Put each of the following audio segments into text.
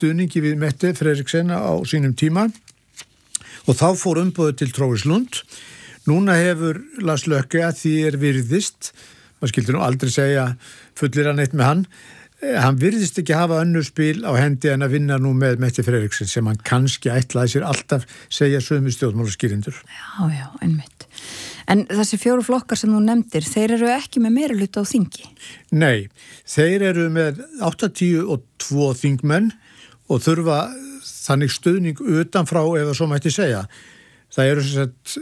stuðningi við Mette Frederiksen á sínum tíma og þá fór umboðið til Tróislund. Núna hefur Lars Løkke að því virðist, maður skildi nú aldrei segja fullir hann eitt með hann virðist ekki hafa önnur spil á hendi en að vinna nú með Mette Frederiksen sem hann kannski ætlaði sér alltaf segja sömu stjórnmálaskýrendur. Já, einmitt. En þessi 4 flokkar sem þú nefndir, þeir eru ekki með meirihluta á þingi? Nei, þeir eru með 82 þingmenn og þurfa þannig stuðning utanfrá eða svo mætti segja. Það eru sem sagt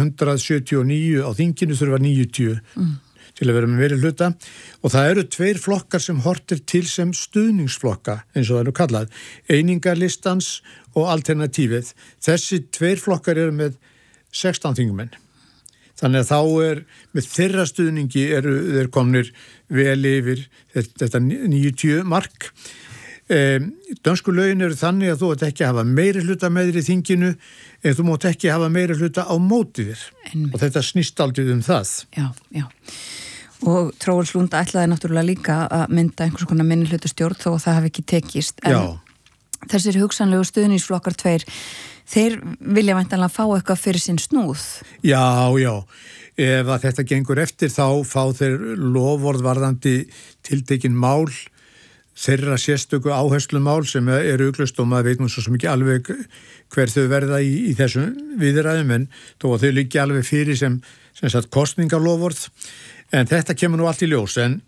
179 á þinginu, þurfa 90 til að vera með meirihluta og það eru 2 flokkar sem hortir til sem stuðningsflokka eins og það er nú kallað, einingarlistans og alternatífið. Þessi 2 flokkar eru með 16 þingmenn. Þannig að þá með þeirra stuðningi þeir komnir vel yfir þetta 90 mark. Dönsku lögin eru þannig að þú mátt ekki hafa meirihluta með þér í þinginu en þú mátt ekki hafa meirihluta á móti þér. Og þetta snýst aldrei það. Já. Og Tróislund ætlaði náttúrulega líka að mynda einhvers konar minnihlutastjórn þó að það hafi ekki tekist. En þessir hugsanlegu stuðningsflokkar 2, þeir vilja væntanlega fá eitthvað fyrir sinn snúð. Já. Ef að þetta gengur eftir þá fá þeir loforðvarðandi tiltekin mál, þeirra sérstöku áherslumál sem eru uglust og maður veit nú svo sem ekki alveg hver þau verða í þessum viðræðum en þó að þau liggja alveg fyrir sem sagt kostningarloforð. En þetta kemur nú allt í ljós en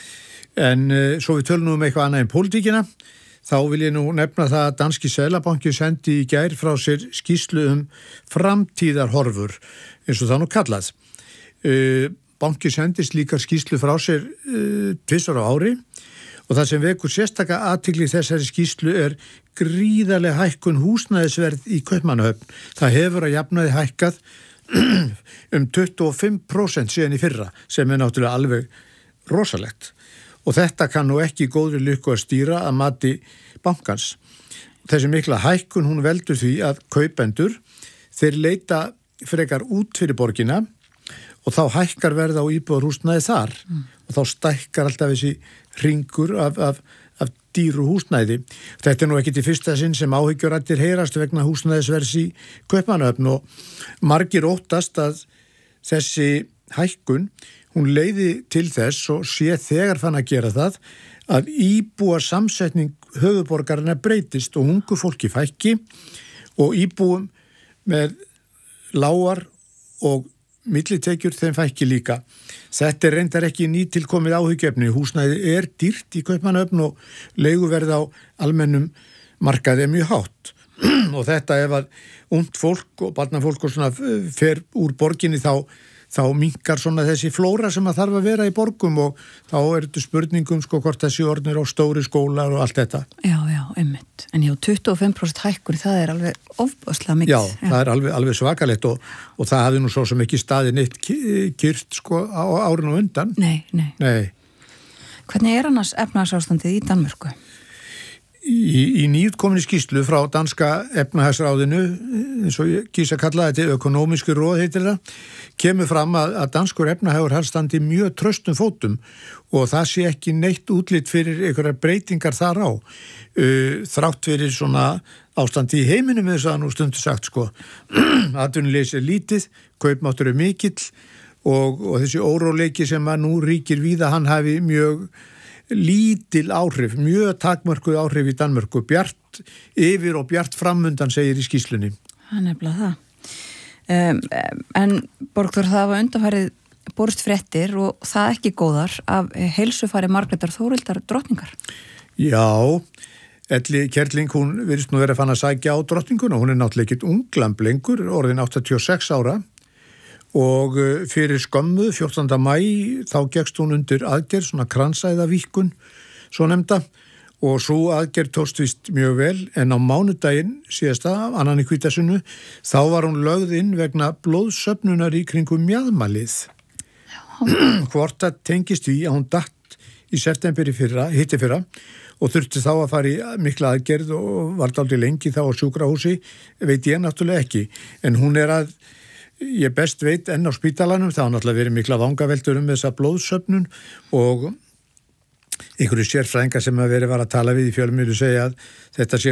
svo við tölum um eitthvað annað en pólitíkina, þá vil ég nú nefna það að Danski Seðlabanki sendi í gær frá sér skýrslu framtíðarhorfur, eins og það nú kallað. Banki sendi slíkar skýrslu frá sér 2 á ári og það sem vekur sérstaka athygli þessari skýrslu gríðarleg hækkun húsnæðisverð í Kaupmannahöfn. Það hefur að jafnaði hækkað 25% síðan í fyrra sem náttúrulega alveg rosalegt og þetta kann nú ekki góðri lukku að stýra að mati bankans. Þessi mikla hækkun hún veldur því að kaupendur þeir leita frekar út fyrir borgina og þá hækkar verð á íbúðarhúsnæði þar og þá stækkar alltaf þessi hringur af dýru húsnæði. Þetta nú ekki til fyrsta sinn sem áhyggjuraddir heyrast vegna húsnæðisverðs í Kaupmannahöfn og margir óttast að þessi hækkun, hún leiði til þess og sé þegar fann að gera það að íbúa samsetning höfuðborgarinnar breytist og ungu fólki fækki og íbúum með lágar og millitekjur þeim fækki líka. Þetta reyndar ekki nýtilkomið áhyggjuefni. Húsnæði dýrt í Kaupmannahöfn og leiguverð á almennum markaði mjög hátt. Og þetta ef að ungt fólk og barnafólk og svona fer úr borginni þá minnkar svona þessi flóra sem að þarf að vera í borgum og þá þetta spurningum hvort þessi orðnir á stóri skólar og allt þetta. Já, einmitt. En 25% hækkur, það alveg ofboðslega mikið. Já, það alveg svakalegt og það hafði nú svo sem ekki staðið neitt kyrt á árinu undan. Nei. Hvernig annars efnahagsástandið í Danmörku? Í nýutkominni skýrslu frá danska efnahagsráðinu, eins og ég kýs að kalla þetta ökonómísku ráð heitir það, kemur fram að danskur efnahagur standi mjög traustum fótum og það sé ekki neitt útlit fyrir einhverjar breytingar þar á. Þrátt fyrir svona ástandi í heiminum eins og það nú stundu sagt atvinnuleysi lítið, kaupmáttur mikill og þessi óróleiki sem að nú ríkir víða hann hafi mjög lítil áhrif, mjög takmörkuð áhrif í Danmörku, bjart yfir og bjart framundan segir í skýrslunni. Það nefnilega það. En Borgþór, það var undanfarið borist fréttir og það ekki góðar af heilsufari Margrétar Þórhildar drottningar. Já, Elli Kjerling, hún virðist nú verið að fann að sækja á drottninguna, hún náttúrulega ekkert unglamb lengur, orðin 86 ára og fyrir skömmu 14. maí þá gekkst hún undir aðgerð, svona kransæðavíkkun svo nefnda og svo aðgerð tókst víst mjög vel en á mánudaginn síðasta, annan í hvítasunnu, þá var hún lögð inn vegna blóðsöfnunar í kringum mjaðmalið. Hvort það tengist því að hún datt í september hitti fyrra og þurfti þá að fara í mikla aðgerð og var dálítið lengi þá á sjúkrahúsi, veit ég náttúrulega ekki, en hún að ég best veit enn á spítalanum, það har náttúrulega verið mikla vangaveltur þessa blóðsöfnun og einhverju sérfræðingar sem að verið var að tala við í fjölmiðlu segja að þetta sé